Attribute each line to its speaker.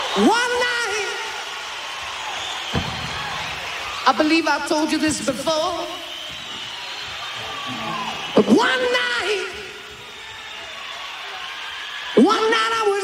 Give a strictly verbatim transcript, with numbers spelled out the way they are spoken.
Speaker 1: One night, I believe I've told you this before, but one night, one night